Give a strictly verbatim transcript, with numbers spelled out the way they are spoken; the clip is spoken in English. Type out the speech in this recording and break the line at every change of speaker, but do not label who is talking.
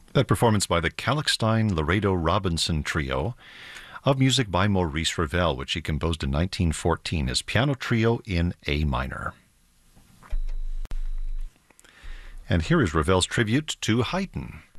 That performance by the Kalkstein Laredo Robinson Trio of music by Maurice Ravel, which he composed in nineteen fourteen, his piano trio in A minor. And here is Ravel's tribute to Haydn.